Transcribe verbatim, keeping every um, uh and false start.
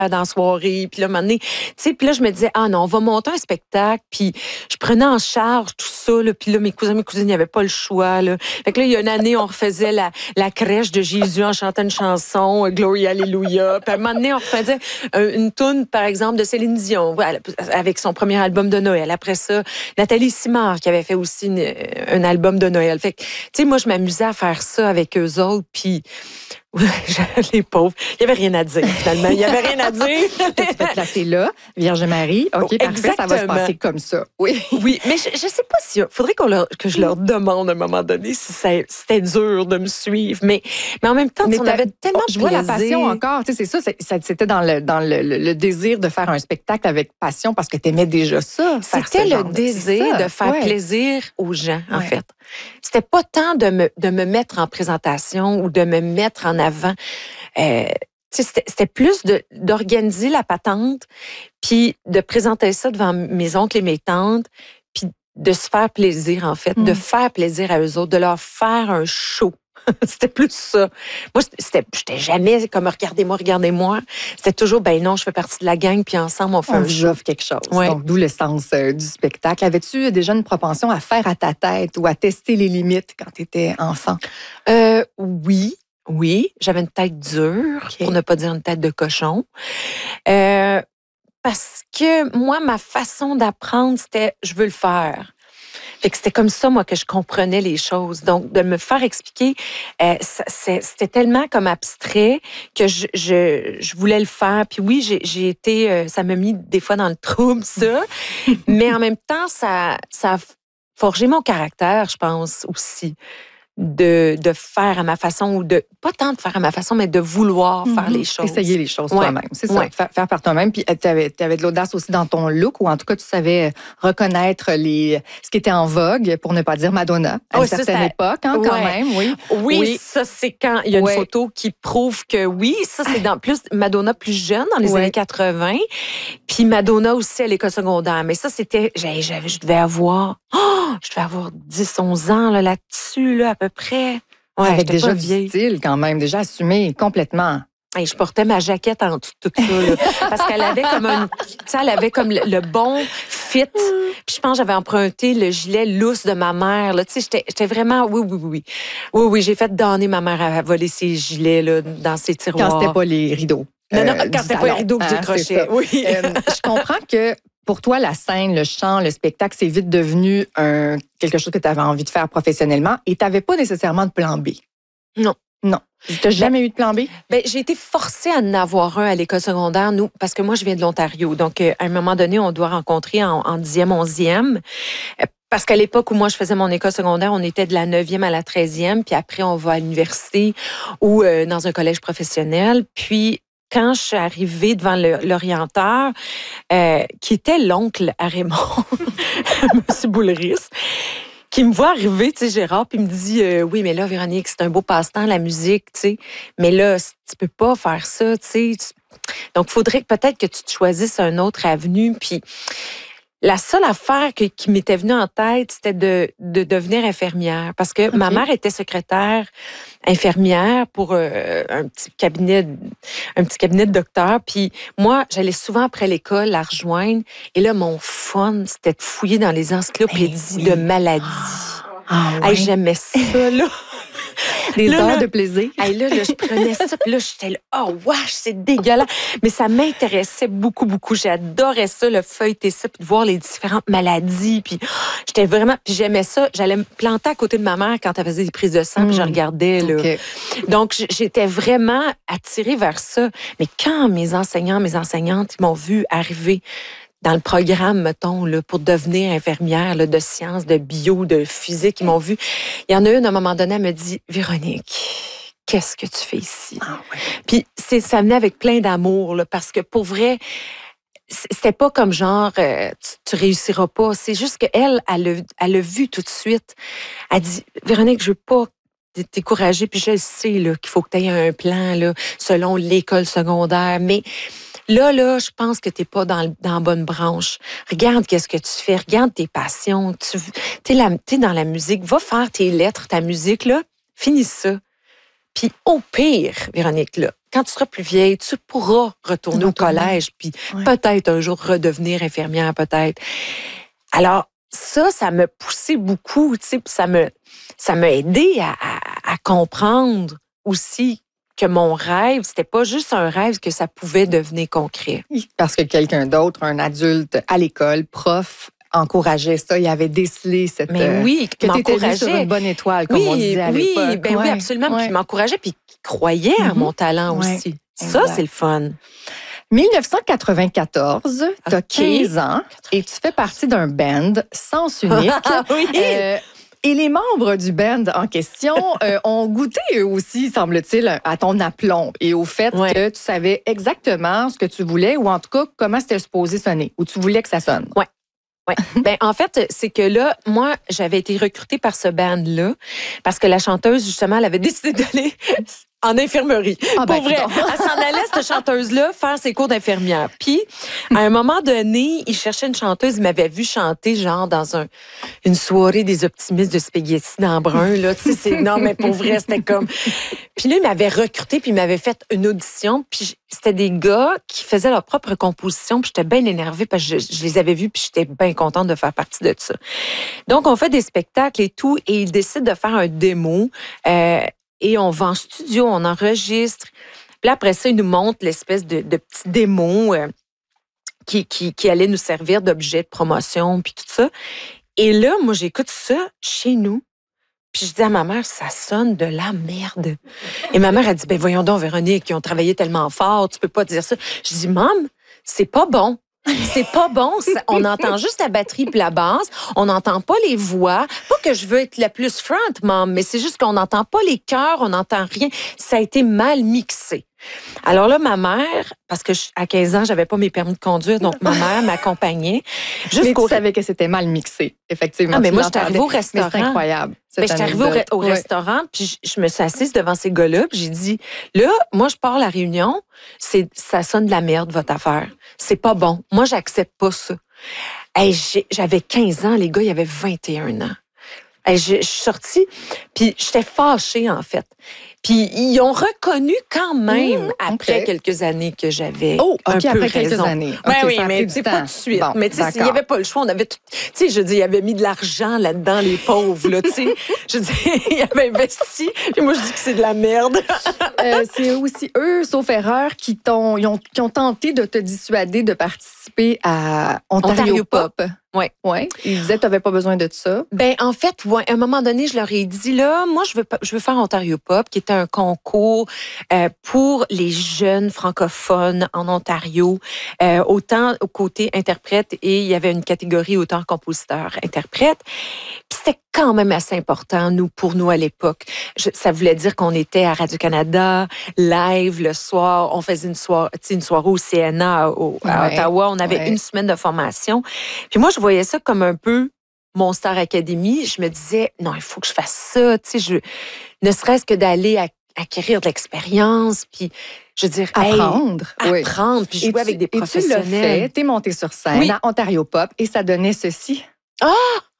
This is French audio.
dans la soirée. Puis là, à un moment donné, tu sais, puis là, je me disais, ah non, on va monter un spectacle. Puis je prenais en charge tout ça. Là, puis là, mes cousins, mes cousines, il n'y avait pas le choix. Là. Fait que là, il y a une année, on refaisait la, la crèche de Jésus en chantant une chanson, Glory Hallelujah. Puis à un moment donné, on refaisait une toune, par exemple, de Céline Dion, avec son premier album de Noël. Après ça, Nathalie Simard, qui avait fait aussi une, un album de Noël. Fait que, tu sais, moi, je m'amusais à faire ça avec eux autres. Puis les pauvres, il n'y avait rien à dire, finalement. Il n'y avait rien à dire. Tu peux te placer là, Vierge Marie. OK, oh, parfait, ça va se passer comme ça. Oui, oui, mais je ne sais pas si... Il faudrait qu'on leur, que je leur demande à un moment donné si c'était dur de me suivre. Mais, mais en même temps, on avait tellement je de plaisir. vois la passion encore. Tu sais, c'est ça, ça c'était dans, le, dans le, le, le désir de faire un spectacle avec passion parce que tu aimais déjà ça. C'était le désir de faire ouais. plaisir aux gens, en ouais. fait. C'était pas tant de me, de me mettre en présentation ou de me mettre en avant. Euh, c'était, c'était plus de, d'organiser la patente, puis de présenter ça devant mes oncles et mes tantes, puis de se faire plaisir, en fait, mmh. de faire plaisir à eux autres, de leur faire un show. C'était plus ça. Moi, c'était, j'étais jamais comme regardez-moi, regardez-moi. C'était toujours, ben non, je fais partie de la gang, puis ensemble, on fait on un show. Offre quelque chose. Ouais. Donc, d'où le sens euh, du spectacle. Avais-tu déjà une propension à faire à ta tête ou à tester les limites quand tu étais enfant? Euh, oui. Oui, j'avais une tête dure, okay. pour ne pas dire une tête de cochon. Euh, parce que moi, ma façon d'apprendre, c'était je veux le faire. Fait que c'était comme ça, moi, que je comprenais les choses. Donc, de me faire expliquer, euh, ça, c'était tellement comme abstrait que je, je, je voulais le faire. Puis oui, j'ai, j'ai été, euh, ça m'a mis des fois dans le trouble, ça. Mais en même temps, ça, ça a forgé mon caractère, je pense, aussi. De, de faire à ma façon, ou de, pas tant de faire à ma façon, mais de vouloir mm-hmm. faire les choses. Essayer les choses ouais. toi-même, c'est ça, ouais. faire, faire par toi-même. Puis tu avais, tu avais de l'audace aussi dans ton look, ou en tout cas, tu savais reconnaître les, ce qui était en vogue, pour ne pas dire Madonna, à oh, une ça, certaine ça... époque, hein, quand ouais. même, oui. oui. Oui, ça, c'est quand il y a une ouais. photo qui prouve que oui, ça, c'est dans plus Madonna plus jeune, dans les ouais. années quatre-vingts, puis Madonna aussi à l'école secondaire. Mais ça, c'était, j'avais, j'avais, je devais avoir, oh, je devais avoir dix, onze ans là, là-dessus, là, à peu près. Ouais, avec déjà du style quand même, déjà assumé complètement. Et je portais ma jaquette en dessous de tout ça, là, parce qu'elle avait comme un, tu sais, elle avait comme le, le bon fit. Puis je pense que j'avais emprunté le gilet lousse de ma mère. Là, tu sais, j'étais, j'étais vraiment, oui, oui, oui, oui, oui, j'ai fait donner ma mère à voler ses gilets là dans ses tiroirs. Quand c'était pas les rideaux. Non, non, euh, quand c'était pas les rideaux que j'ai décrochais. Oui. euh, je comprends que. Pour toi, la scène, le chant, le spectacle, c'est vite devenu un, quelque chose que tu avais envie de faire professionnellement et tu n'avais pas nécessairement de plan B. Non. Non. Tu n'as jamais ben, eu de plan B? Ben, j'ai été forcée à en avoir un à l'école secondaire, nous, parce que moi, je viens de l'Ontario. Donc, à un moment donné, on doit rencontrer en, en dixième, onzième. Parce qu'à l'époque où moi, je faisais mon école secondaire, on était de la neuvième à la treizième. Puis après, on va à l'université ou euh, dans un collège professionnel. Puis, quand je suis arrivée devant le, l'orienteur, euh, qui était l'oncle à Raymond, M. Boulris, qui me voit arriver, tu sais, Gérard, puis me dit euh, oui, mais là, Véronique, c'est un beau passe-temps, la musique, tu sais, mais là, tu peux pas faire ça, tu sais. Donc, il faudrait peut-être que tu te choisisses un autre avenue, puis la seule affaire que, qui m'était venue en tête, c'était de, de devenir infirmière. Parce que okay. ma mère était secrétaire infirmière pour euh, un petit cabinet, un petit cabinet de docteur. Puis moi, j'allais souvent après l'école la rejoindre. Et là, mon fun, c'était de fouiller dans les encyclopédies hey, oui. de maladies. Ah, ouais. Hey, j'aimais ça, là. Des là, heures là, de plaisir. Hey, là, là, je prenais ça, puis là, j'étais là, oh, wesh, c'est dégueulasse. Mais ça m'intéressait beaucoup, beaucoup. J'adorais ça, le feuilleter ça, puis de voir les différentes maladies. Puis j'étais vraiment, puis j'aimais ça. J'allais me planter à côté de ma mère quand elle faisait des prises de sang, mmh. puis je regardais, là. Okay. Donc, j'étais vraiment attirée vers ça. Mais quand mes enseignants, mes enseignantes, ils m'ont vu arriver dans le programme, mettons, là, pour devenir infirmière là, de sciences, de bio, de physique, ils m'ont vu. Il y en a une, à un moment donné, elle me dit, Véronique, qu'est-ce que tu fais ici? Ah, ouais. Puis c'est, ça venait avec plein d'amour, là, parce que pour vrai, c'était pas comme genre, euh, tu, tu réussiras pas. C'est juste qu'elle, elle a, elle a vu tout de suite. Elle dit, Véronique, je veux pas t'es découragée, puis je sais là, qu'il faut que tu aies un plan là, selon l'école secondaire, mais là, là, je pense que t'es pas dans, dans la bonne branche. Regarde qu'est-ce que tu fais, regarde tes passions. Tu t'es, la, t'es dans la musique, va faire tes lettres, ta musique, là, finis ça. Puis au pire, Véronique, là, quand tu seras plus vieille, tu pourras retourner au collège, puis ouais. peut-être un jour redevenir infirmière, peut-être. Alors, ça, ça m'a poussé beaucoup, tu sais, puis ça me, ça m'a aidé à, à, à comprendre aussi que mon rêve, c'était pas juste un rêve, que ça pouvait devenir concret. Parce que quelqu'un d'autre, un adulte à l'école, prof, encourageait ça, il avait décelé cette... Mais oui, que tu étais sur une bonne étoile, comme oui, on disait à oui, l'époque. Ben ouais. oui, absolument. Ouais. Puis il m'encourageait, puis il croyait mm-hmm. à mon talent ouais. aussi. Ça, exact. C'est le fun. dix-neuf cent quatre-vingt-quatorze, tu as okay. quinze ans et tu fais partie d'un band Sens Unique. oui. Euh, et les membres du band en question euh, ont goûté eux aussi, semble-t-il, à ton aplomb et au fait ouais. que tu savais exactement ce que tu voulais ou en tout cas comment c'était supposé sonner ou tu voulais que ça sonne. Oui. Oui. Ben, en fait, c'est que là, moi, j'avais été recrutée par ce band-là parce que la chanteuse, justement, elle avait décidé d'aller en infirmerie. Ah, ben, Pour vrai. Elle s'en allait, cette chanteuse-là, faire ses cours d'infirmière. Puis, à un moment donné, il cherchait une chanteuse. Il m'avait vu chanter, genre, dans un, une soirée des optimistes de spaghetti dans Brun, là. Tu sais, c'est, non, mais pour vrai, c'était comme... Puis là, il m'avait recruté, puis il m'avait fait une audition. Puis c'était des gars qui faisaient leur propre composition. Puis j'étais bien énervée parce que je, je les avais vus, puis j'étais bien contente de faire partie de ça. Donc, on fait des spectacles et tout, et ils décident de faire un démo. Euh, et on va en studio, on enregistre. Puis là, après ça, ils nous montrent l'espèce de, de petit démo euh, qui, qui, qui allait nous servir d'objet de promotion, puis tout ça. Et là, moi, j'écoute ça chez nous. Puis je dis à ma mère, ça sonne de la merde. Et ma mère a dit, ben voyons donc, Véronique, ils ont travaillé tellement fort, tu peux pas dire ça. Je dis, Maman, c'est pas bon. C'est pas bon. On entend juste la batterie puis la basse. On n'entend pas les voix. Pas que je veux être la plus front, Maman, mais c'est juste qu'on n'entend pas les chœurs, on n'entend rien. Ça a été mal mixé. Alors là, ma mère, parce que je, à quinze ans, j'avais pas mes permis de conduire, donc ma mère m'accompagnait. Mais tu savais que c'était mal mixé, effectivement. Ah, mais moi, j'étais arrivée au restaurant. C'est incroyable. Ben, j'étais arrivée au, au ouais. restaurant, puis je, je me suis assise devant ces gars-là, puis j'ai dit, là, moi, je pars à la réunion, c'est, ça sonne de la merde, votre affaire. C'est pas bon. Moi, j'accepte pas ça. Hey, j'ai, j'avais quinze ans, les gars, ils avaient vingt et un ans. Hey, je, je suis sortie, puis j'étais fâchée, en fait. Puis ils ont reconnu quand même, mmh, après okay. quelques années, que j'avais oh, okay, un peu après raison. quelques années. Ben okay, oui, mais c'est pas tout de suite. Bon, mais tu sais, il n'y avait pas le choix. On avait tout... Tu sais, je dis, il avait mis de l'argent là-dedans, les pauvres, là, tu sais. Je dis, il avait investi. Puis moi, je dis que c'est de la merde. euh, c'est aussi eux, sauf erreur, qui, t'ont, ils ont, qui ont tenté de te dissuader de participer à Ontario, Ontario Pop. Pop. Oui. Ouais. Ils disaient que tu n'avais pas besoin de ça. Ben en fait, ouais, à un moment donné, je leur ai dit, là, moi, je veux, je veux faire Ontario Pop, qui était un concours euh, pour les jeunes francophones en Ontario, euh, autant au côté interprète et il y avait une catégorie auteur-compositeur-interprète. Puis c'était quand même assez important, nous, pour nous à l'époque. Je, ça voulait dire qu'on était à Radio-Canada, live le soir. On faisait une soirée, une soirée au C N A au, à ouais, Ottawa. On avait ouais. une semaine de formation. Puis moi, je voyais ça comme un peu mon Star Academy. Je me disais, non, il faut que je fasse ça. Tu sais, je, ne serait-ce que d'aller à, acquérir de l'expérience, puis je veux dire, apprendre, hey, oui. apprendre, puis jouer tu, avec des professionnels. Et tu l'as fait, t'es montée sur scène oui. à Ontario Pop et ça donnait ceci. Ah!